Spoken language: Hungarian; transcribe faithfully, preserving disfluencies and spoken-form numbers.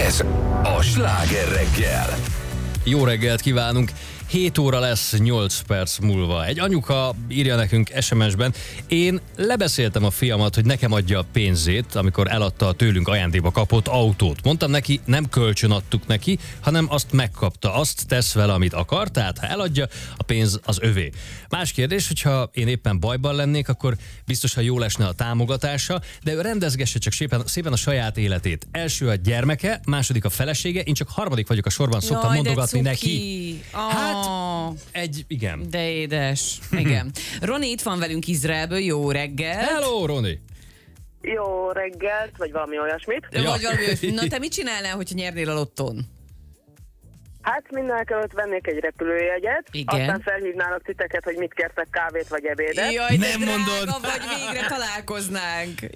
Ez a Sláger reggel. Jó reggelt kívánunk! hét óra lesz nyolc perc múlva. Egy anyuka írja nekünk es em es-ben: én lebeszéltem a fiamat, hogy nekem adja a pénzét, amikor eladta a tőlünk ajándékba kapott autót. Mondtam neki, nem kölcsön adtuk neki, hanem azt megkapta. Azt tesz vele, amit akar, tehát ha eladja, a pénz az övé. Más kérdés, hogyha én éppen bajban lennék, akkor biztosan jól esne a támogatása, de ő rendezgesse csak szépen, szépen a saját életét. Első a gyermeke, második a felesége, én csak harmadik vagyok a sorban, szoktam Jaj, mondogatni de neki. cuki. Hát, Oh, egy, igen. de édes. Igen. Roni itt van velünk Izraelből, jó reggel. Hello, Roni! Jó reggelt, vagy valami olyasmit. Ja. Vagy valami olyasmi. Na te mit csinálnál, hogyha nyernél a lottón? Hát mindenek előtt vennék egy repülőjegyet, Igen. aztán felhívnálok titeket, hogy mit kértek, kávét vagy ebédet. Jaj, de Nem drága mondod. vagy, végre találkoznánk.